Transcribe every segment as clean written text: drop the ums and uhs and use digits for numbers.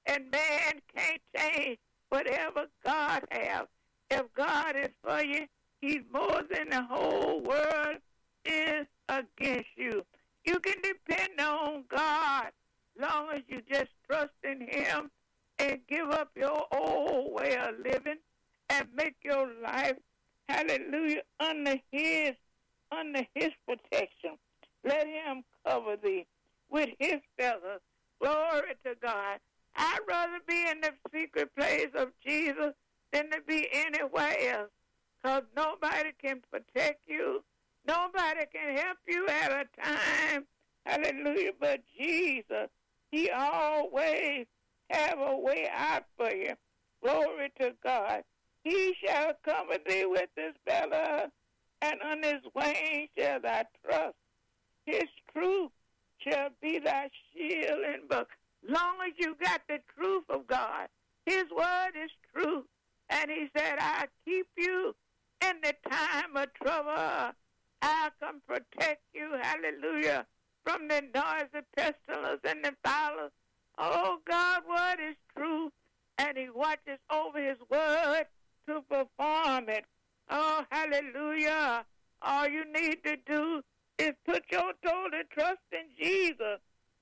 And man can't change whatever God has. If God is for you, he's more than the whole world is against you. You can depend on God long as you just trust in him and give up your old way of living and make your life, hallelujah, under his protection. Let him cover thee with his feathers. Glory to God. I'd rather be in the secret place of Jesus than to be anywhere else, because nobody can protect you. Nobody can help you at a time. Hallelujah. But Jesus, he always have a way out for you. Glory to God. He shall cover thee with his feathers, and on his wings shall thy trust. His truth shall be thy shield and buckler. Long as you got the truth of God, his word is truth. And he said, I'll keep you in the time of trouble. I can protect you, hallelujah, from the noise of pestilence and the fowlers. Oh, God's word is true, and he watches over his word to perform it. Oh, hallelujah. All you need to do is put your total trust in Jesus.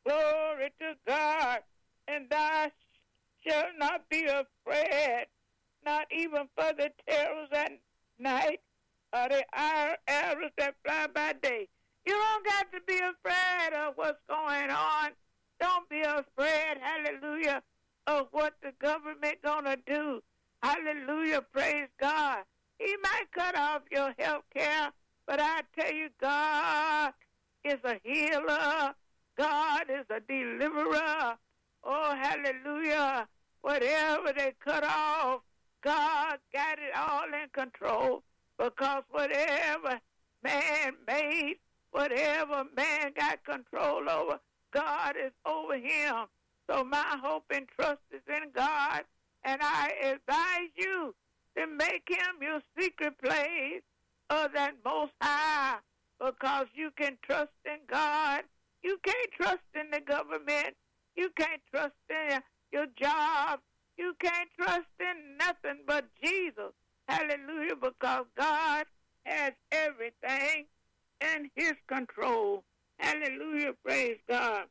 Glory to God. And thou shalt not be afraid, not even for the terrors at night, or the arrows that fly by day. You don't got to be afraid of what's going on. Don't be afraid, hallelujah, of what the government gonna do. Hallelujah, praise God. He might cut off your health care, but I tell you, God is a healer. God is a deliverer. Oh, hallelujah. Whatever they cut off, God got it all in control, because whatever man made, whatever man got control over, God is over him. So my hope and trust is in God, and I advise you to make him your secret place of that Most High, because you can trust in God. You can't trust in the government. You can't trust in your job. You can't trust in nothing but Jesus. Hallelujah, because God has everything in his control. Hallelujah, praise God.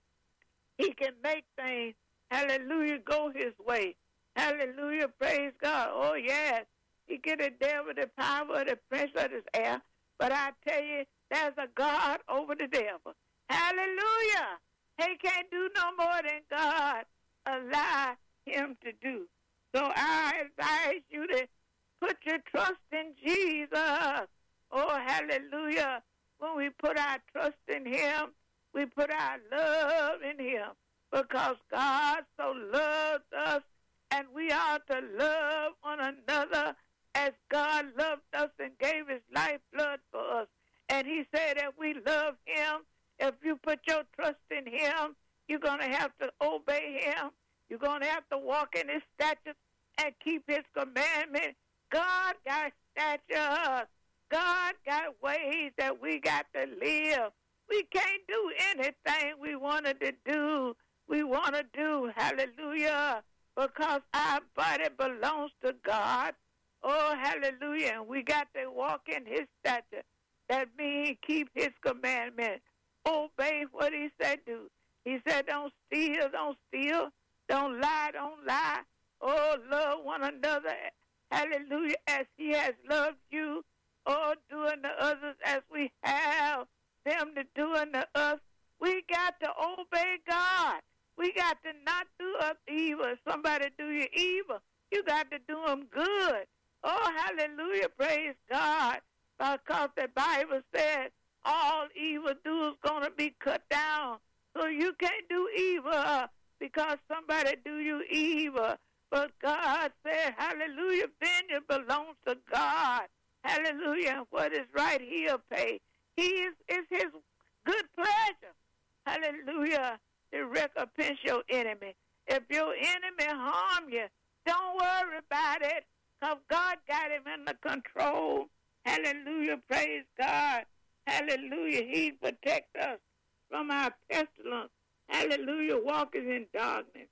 He can make things, hallelujah, go his way. Hallelujah, praise God. Oh, yes, he get the devil the power of the prince of this air. But I tell you, there's a God over the devil. Hallelujah. He can't do no more than God allow him to do. So I advise you to put your trust in Jesus. Oh, hallelujah. When we put our trust in him, we put our love in him, because God so loved us, and we ought to love one another as God loved us and gave his lifeblood for us. And he said that we love him. If you put your trust in him, you're going to have to obey him. You're going to have to walk in his statutes and keep his commandments. God got statutes. God got ways that we got to live. We can't do anything we wanted to do. We want to do, hallelujah, because our body belongs to God. Oh, hallelujah. And we got to walk in his statute. That means keep his commandments. Obey what he said do. He said don't steal, don't steal. Don't lie, don't lie. Oh, love one another. Hallelujah. As he has loved you. Oh, doing to others as we have them to do unto us. We got to obey God. We got to not do us evil. If somebody do you evil, you got to do them good. Oh, hallelujah, praise God. Because the Bible said all evil doers going to be cut down. So you can't do evil because somebody do you evil. But God said, hallelujah, vengeance belongs to God. Hallelujah, what is right, he'll pay. He is his good pleasure. Hallelujah, to recompense your enemy. If your enemy harm you, don't worry about it, because God got him under control. Hallelujah, praise God. Hallelujah, he protects us from our pestilence. Hallelujah, walking in darkness.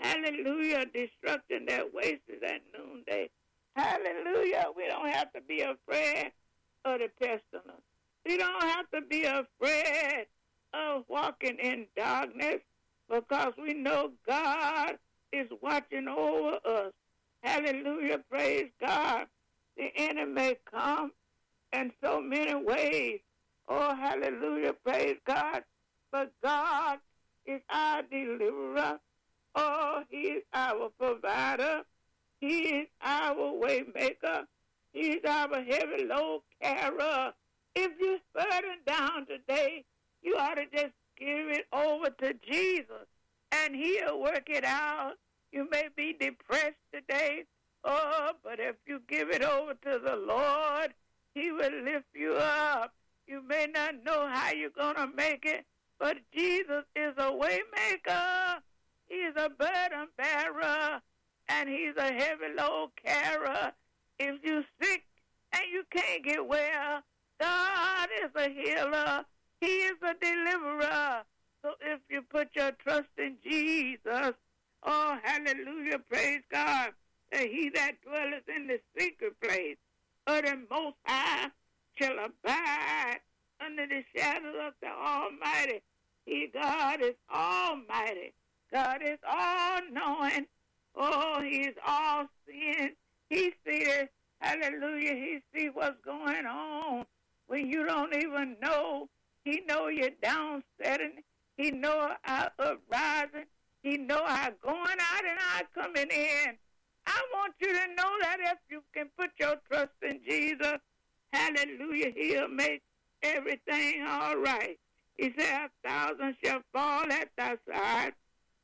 hallelujah, destruction that wastes at noonday. Hallelujah. We don't have to be afraid of the pestilence. We don't have to be afraid of walking in darkness because we know God is watching over us. Hallelujah. Praise God. The enemy may come in so many ways. Oh, hallelujah. Praise God. But God is our deliverer. Oh, he is our provider. He is our way maker. He is our heavy load carrier. If you're burdened down today, you ought to just give it over to Jesus, and he'll work it out. You may be depressed today, but if you give it over to the Lord, he will lift you up. You may not know how you're going to make it, but Jesus is a way maker. He's a burden bearer, and he's a heavy load carrier. If you're sick and you can't get well, God is a healer. He is a deliverer. So if you put your trust in Jesus, oh, hallelujah, praise God, that he that dwelleth in the secret place of the Most High shall abide under the shadow of the Almighty. God is almighty. God is all-knowing. Oh, he is all-seeing. He sees, hallelujah, he sees what's going on when you don't even know. He know you're downsetting. He know our uprising. He know our going out and our coming in. I want you to know that if you can put your trust in Jesus, hallelujah, he'll make everything all right. He said, 1,000 shall fall at thy side,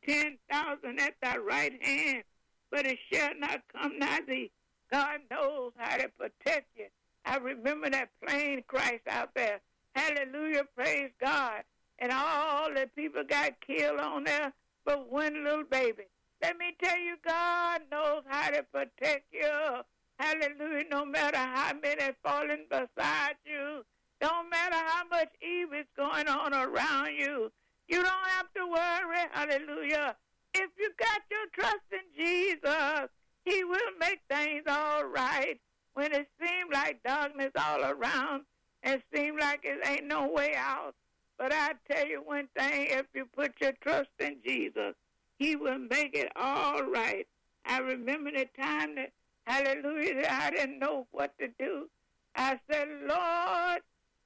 10,000 at thy right hand, but it shall not come nigh thee. God knows how to protect you. I remember that plane crash out there. Hallelujah, praise God. And all the people got killed on there but one little baby. Let me tell you, God knows how to protect you. Hallelujah, no matter how many falling beside you, don't matter how much evil is going on around you, you don't have to worry, hallelujah. If you got your trust in Jesus, he will make things all right when it seems like darkness all around and seems like it ain't no way out. But I tell you one thing, if you put your trust in Jesus, he will make it all right. I remember the time that, hallelujah, that I didn't know what to do. I said, Lord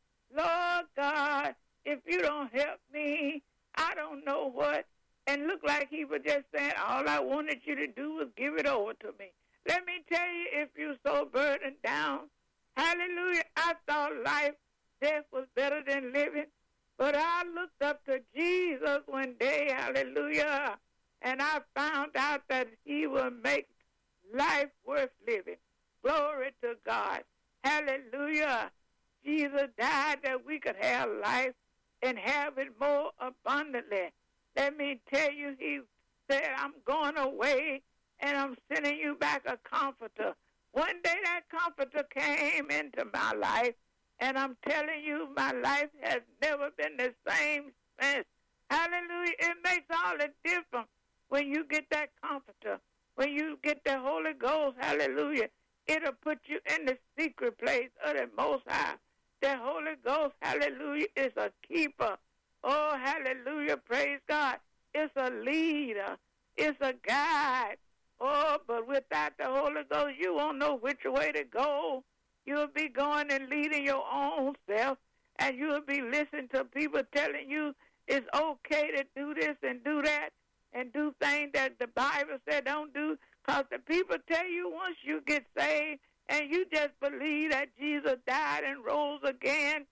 God, if you don't help me, I don't know what. And looked like he was just saying, all I wanted you to do was give it over to me. Let me tell you, if you're so burdened down, hallelujah, I thought life, death was better than living. But I looked up to Jesus one day, hallelujah, and I found out that he will make life worth living. Glory to God. Hallelujah. Jesus died that we could have life and have it more abundantly. Let me tell you, he said, I'm going away and I'm sending you back a comforter. One day that comforter came into my life, and I'm telling you, my life has never been the same since. Hallelujah. It makes all the difference when you get that comforter, when you get the Holy Ghost. Hallelujah. It'll put you in the secret place of the Most High. The Holy Ghost, hallelujah, is a keeper. Oh, hallelujah, praise God. It's a leader. It's a guide. Oh, but without the Holy Ghost, you won't know which way to go. You'll be going and leading your own self, and you'll be listening to people telling you it's okay to do this and do that and do things that the Bible said don't do, because the people tell you once you get saved and you just believe that Jesus died and rose again,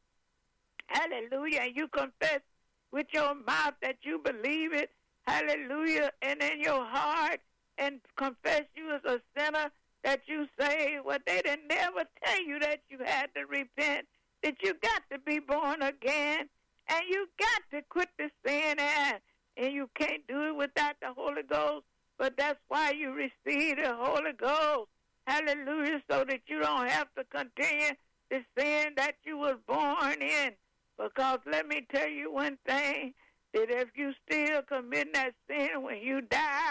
hallelujah, and you confess with your mouth that you believe it, hallelujah, and in your heart, and confess you as a sinner, that you say, well, they didn't never tell you that you had to repent, that you got to be born again, and you got to quit the sin, and you can't do it without the Holy Ghost, but that's why you receive the Holy Ghost, hallelujah, so that you don't have to continue the sin that you was born in, because let me tell you one thing, that if you still commit that sin when you die,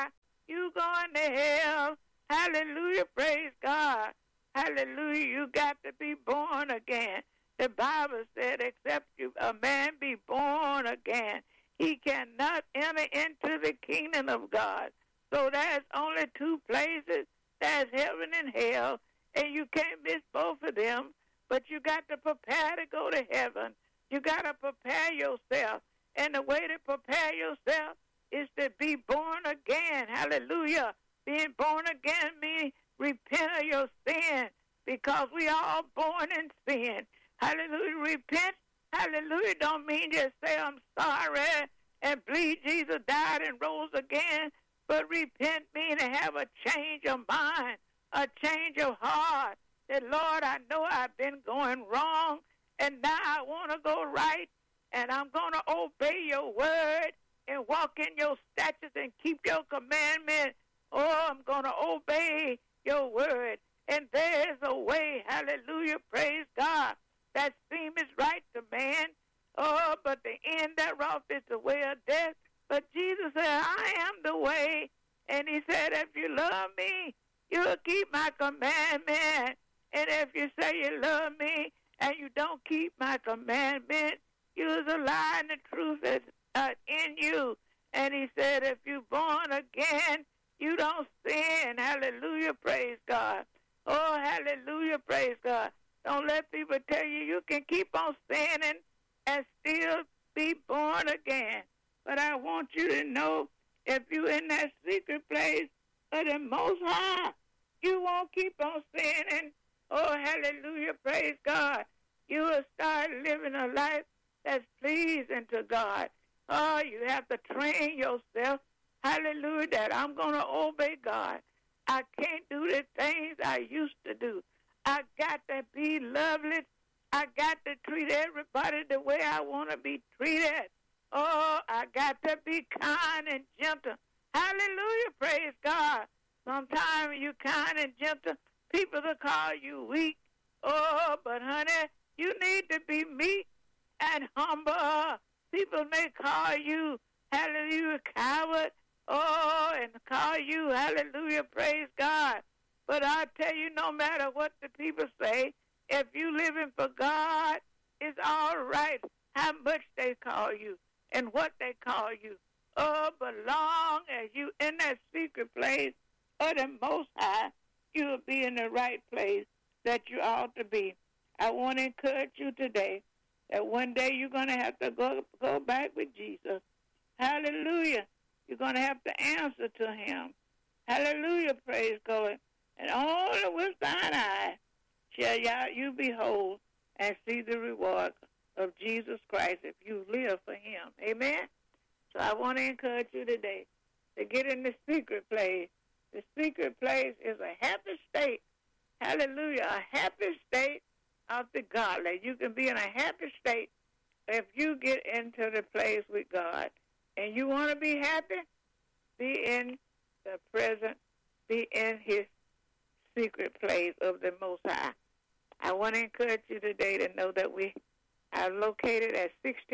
you going to hell. Hallelujah, praise God. Hallelujah, you got to be born again. The Bible said, except a man be born again, he cannot enter into the kingdom of God. So there's only two places. There's heaven and hell, and you can't miss both of them. But you got to prepare to go to heaven. You got to prepare yourself. And the way to prepare yourself is to be born again. Hallelujah. Being born again means repent of your sin, because we are all born in sin. Hallelujah. Repent. Hallelujah. Don't mean just say I'm sorry and believe Jesus died and rose again. But repent means to have a change of mind, a change of heart. That, Lord, I know I've been going wrong, and now I want to go right, and I'm going to obey your word and walk in your statutes and keep your commandments. Oh, I'm going to obey your word. And there's a way, hallelujah, praise God, that seemeth right to man. Oh, but the end thereof is the way of death. But Jesus said, I am the way. And he said, if you love me, you'll keep my commandment. And if you say you love me and you don't keep my commandment, you're a lie and the truth is in you. And he said, if you're born again, you don't sin. Hallelujah, praise God. Oh, hallelujah, praise God. Don't let people tell you you can keep on sinning and still be born again. But I want you to know, if you're in that secret place of the Most High, you won't keep on sinning. Oh, hallelujah, praise God. You will start living a life that's pleasing to God. Oh, you have to train yourself, hallelujah, that I'm going to obey God. I can't do the things I used to do. I got to be lovely. I got to treat everybody the way I want to be treated. Oh, I got to be kind and gentle. Hallelujah, praise God. Sometimes you're kind and gentle, people will call you weak. Oh, but honey, you need to be meek and humble. People may call you, hallelujah, coward. Oh, and call you, hallelujah, praise God. But I tell you, no matter what the people say, if you living for God, it's all right how much they call you and what they call you. Oh, but long as you in that secret place of the Most High, you'll be in the right place that you ought to be. I want to encourage you today that one day you're going to have to go back with Jesus. Hallelujah. You're going to have to answer to him. Hallelujah, praise God. And only with thine eye shall you behold and see the reward of Jesus Christ if you live for him. Amen? So I want to encourage you today to get in the secret place. The secret place is a happy state. Hallelujah, a happy state of the godly. You can be in a happy state if you get into the place with God. And you want to be happy? Be in the present, be in his secret place of the Most High. I want to encourage you today to know that we are located at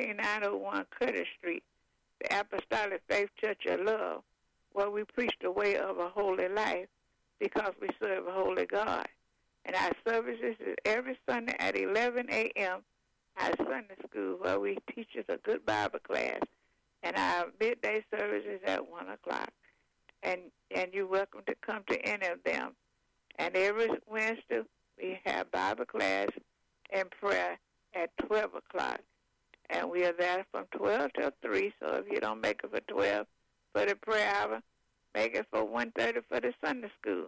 16901 Curtis Street, the Apostolic Faith Church of Love, where we preach the way of a holy life because we serve a holy God. And our services is every Sunday at 11 a.m., our Sunday school, where we teach us a good Bible class. And our midday service is at 1 o'clock. And you're welcome to come to any of them. And every Wednesday, we have Bible class and prayer at 12 o'clock. And we are there from 12 till 3, so if you don't make it for 12 for the prayer hour, make it for 1:30 for the Sunday school.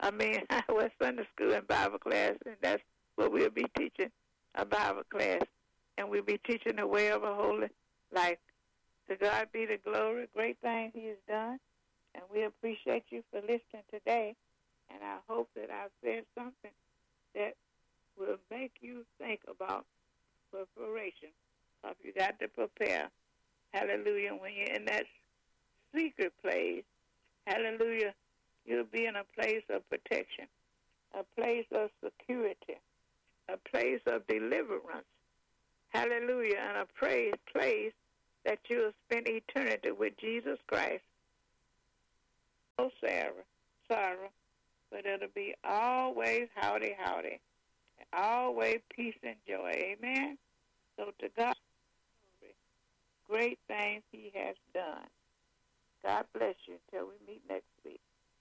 Well, Sunday school and Bible class, and that's what we'll be teaching, a Bible class. And we'll be teaching the way of a holy life. To God be the glory, great things he has done. And we appreciate you for listening today. And I hope that I've said something that will make you think about preparation. Because you got to prepare. Hallelujah. When you're in that secret place, hallelujah, you'll be in a place of protection, a place of security, a place of deliverance. Hallelujah. And a place that you'll spend eternity with Jesus Christ. no sorrow, but it'll be always howdy, always peace and joy. Amen. So to God, great things He has done. God bless you until we meet next week.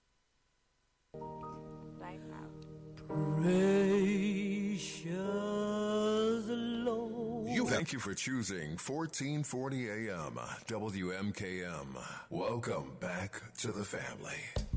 Same house. Precious Lord. Thank you for choosing 1440 AM WMKM. Welcome back to the family.